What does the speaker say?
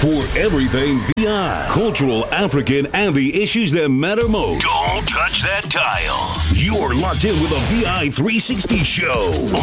For everything VI, cultural, African, and the issues that matter most. Don't touch that dial. You're locked in with a VI 360 show